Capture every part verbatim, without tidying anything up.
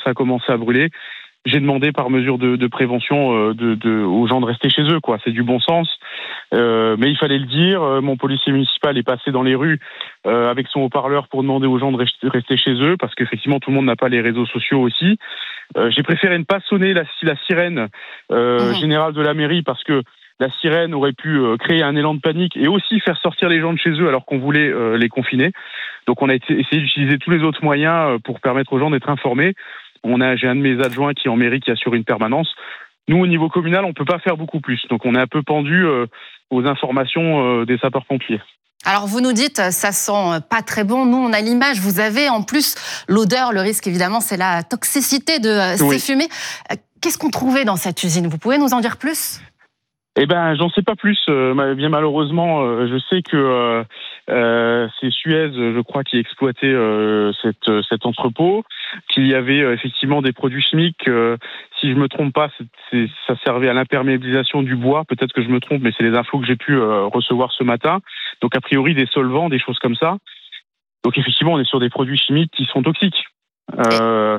ça a commencé à brûler, j'ai demandé par mesure de, de prévention euh, de, de, aux gens de rester chez eux, quoi. C'est du bon sens. Euh, mais il fallait le dire. Euh, mon policier municipal est passé dans les rues euh, avec son haut-parleur pour demander aux gens de rester chez eux, parce qu'effectivement, tout le monde n'a pas les réseaux sociaux aussi. Euh, j'ai préféré ne pas sonner la, la sirène euh, mmh. générale de la mairie, parce que la sirène aurait pu euh, créer un élan de panique et aussi faire sortir les gens de chez eux alors qu'on voulait euh, les confiner. Donc on a été, essayé d'utiliser tous les autres moyens euh, pour permettre aux gens d'être informés. On a, j'ai un de mes adjoints qui est en mairie qui assure une permanence. Nous, au niveau communal, on ne peut pas faire beaucoup plus. Donc on est un peu pendu euh, aux informations euh, des sapeurs-pompiers. Alors vous nous dites, ça sent pas très bon. Nous, on a l'image. Vous avez en plus l'odeur. Le risque, évidemment, c'est la toxicité de euh, oui. ces fumées. Qu'est-ce qu'on trouvait dans cette usine? Vous pouvez nous en dire plus? Eh ben, j'en sais pas plus. Euh, bien malheureusement, euh, je sais que euh, euh, c'est Suez, je crois, qui exploitait euh, cette, cet entrepôt, qu'il y avait euh, effectivement des produits chimiques. Euh, si je me trompe pas, c'est, c'est, ça servait à l'imperméabilisation du bois. Peut-être que je me trompe, mais c'est les infos que j'ai pu euh, recevoir ce matin. Donc a priori des solvants, des choses comme ça. Donc effectivement, on est sur des produits chimiques qui sont toxiques. Euh,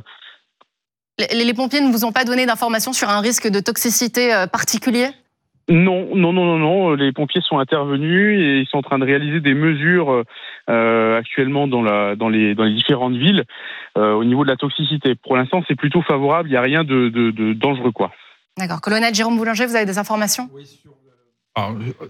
les, les pompiers ne vous ont pas donné d'informations sur un risque de toxicité euh, particulier? Non, non, non, non, non. Les pompiers sont intervenus et ils sont en train de réaliser des mesures euh, actuellement dans, la, dans, les, dans les différentes villes euh, au niveau de la toxicité. Pour l'instant, c'est plutôt favorable. Il n'y a rien de, de, de dangereux, quoi. D'accord. Colonel Jérôme Boulanger, vous avez des informations? Oui, sur le... Alors,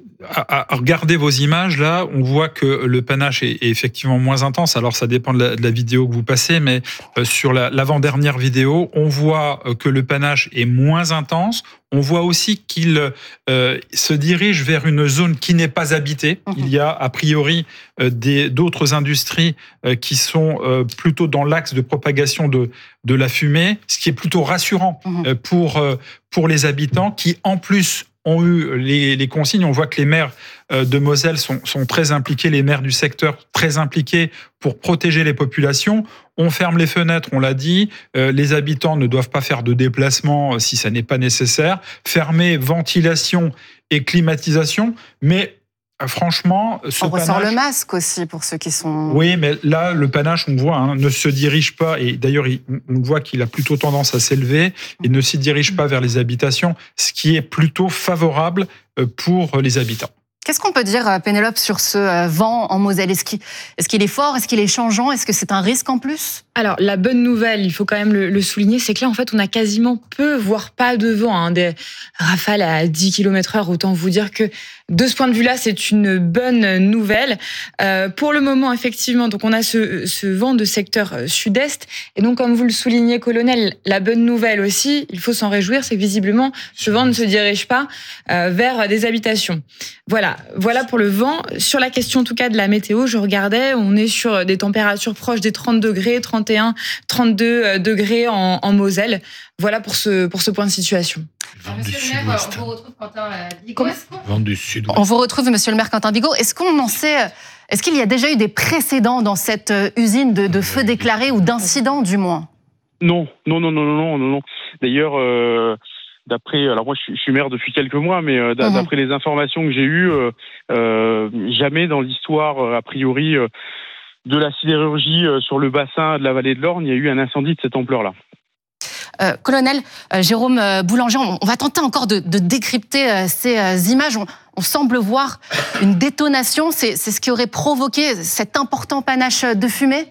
à, à regarder vos images, là, on voit que le panache est, est effectivement moins intense. Alors, ça dépend de la, de la vidéo que vous passez, mais euh, sur la, l'avant-dernière vidéo, on voit que le panache est moins intense. On voit aussi qu'il euh, se dirige vers une zone qui n'est pas habitée. Mmh. Il y a a priori euh, des, d'autres industries euh, qui sont euh, plutôt dans l'axe de propagation de, de la fumée, ce qui est plutôt rassurant mmh. euh, pour, euh, pour les habitants qui, en plus, ont eu les, les consignes. On voit que les maires de Moselle sont, sont très impliqués, les maires du secteur très impliqués pour protéger les populations. On ferme les fenêtres, on l'a dit. Euh, les habitants ne doivent pas faire de déplacement si ça n'est pas nécessaire. Fermer ventilation et climatisation. Mais franchement, ce on panache... ressort le masque aussi pour ceux qui sont... Oui, mais là, le panache, on voit, hein, ne se dirige pas, et d'ailleurs, il, on voit qu'il a plutôt tendance à s'élever, et ne s'y dirige pas vers les habitations, ce qui est plutôt favorable pour les habitants. Qu'est-ce qu'on peut dire, Pénélope, sur ce vent en Moselle? Est-ce qu'il, est-ce qu'il est fort? Est-ce qu'il est changeant? Est-ce que c'est un risque en plus? Alors, la bonne nouvelle, il faut quand même le, le souligner, c'est que là, en fait, on a quasiment peu, voire pas de vent. Hein, des rafales à dix kilomètres heure, autant vous dire que de ce point de vue-là, c'est une bonne nouvelle. Euh, pour le moment, effectivement, donc on a ce, ce vent de secteur sud-est. Et donc, comme vous le soulignez, colonel, la bonne nouvelle aussi, il faut s'en réjouir, c'est que visiblement, ce vent ne se dirige pas euh, vers des habitations. Voilà, voilà pour le vent. Sur la question, en tout cas, de la météo, je regardais, on est sur des températures proches des trente degrés, trente et un, trente-deux degrés en, en Moselle. Voilà pour ce, pour ce point de situation. Monsieur le maire, on vous retrouve Quentin Bigot. Vent du sud-ouest. On vous retrouve, monsieur le maire Quentin Bigot. Est-ce qu'on en sait, est-ce qu'il y a déjà eu des précédents dans cette usine de, de feux déclarés ou d'incidents, du moins? Non, non, non, non, non, non, non. D'ailleurs, euh, d'après, alors moi je suis, je suis maire depuis quelques mois, mais euh, d'après mmh. les informations que j'ai eues, euh, euh, jamais dans l'histoire, a priori, euh, de la sidérurgie euh, sur le bassin de la vallée de l'Orne, il y a eu un incendie de cette ampleur-là. Euh, colonel euh, Jérôme Boulanger, on, on va tenter encore de, de décrypter euh, ces euh, images. On, on semble voir une détonation. C'est, c'est ce qui aurait provoqué cet important panache de fumée?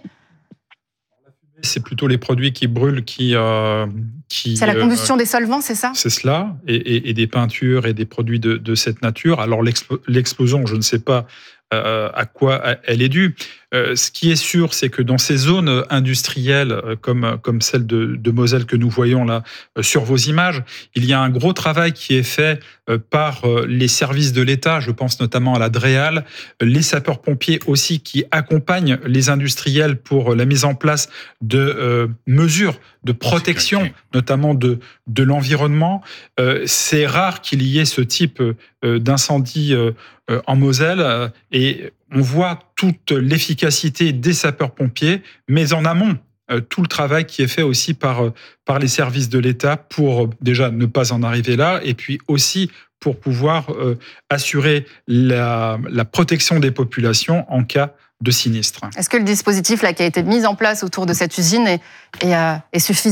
C'est plutôt les produits qui brûlent qui... Euh, qui c'est la combustion euh, des solvants, c'est ça? C'est cela, et, et, et des peintures et des produits de, de cette nature. Alors l'explo- l'explosion, je ne sais pas euh, à quoi elle est due. Euh, ce qui est sûr, c'est que dans ces zones industrielles euh, comme, comme celle de, de Moselle que nous voyons là euh, sur vos images, il y a un gros travail qui est fait euh, par euh, les services de l'État, je pense notamment à la DREAL, euh, les sapeurs-pompiers aussi qui accompagnent les industriels pour la mise en place de euh, mesures de protection, notamment de, de l'environnement. Euh, c'est rare qu'il y ait ce type euh, d'incendie euh, euh, en Moselle euh, et on voit toute l'efficacité des sapeurs-pompiers, mais en amont, euh, tout le travail qui est fait aussi par, euh, par les services de l'État pour euh, déjà ne pas en arriver là, et puis aussi pour pouvoir euh, assurer la, la protection des populations en cas de sinistre. Est-ce que le dispositif là, qui a été mis en place autour de cette usine est, est, euh, est suffisant ?